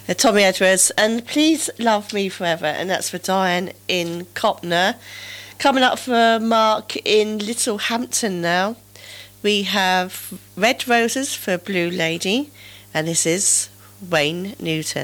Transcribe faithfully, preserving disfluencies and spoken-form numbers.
uh, Tommy Edwards, and Please Love Me Forever, and that's for Diane in Copner. Coming up for Mark in Littlehampton now, we have Red Roses for Blue Lady, and this is Wayne Newton.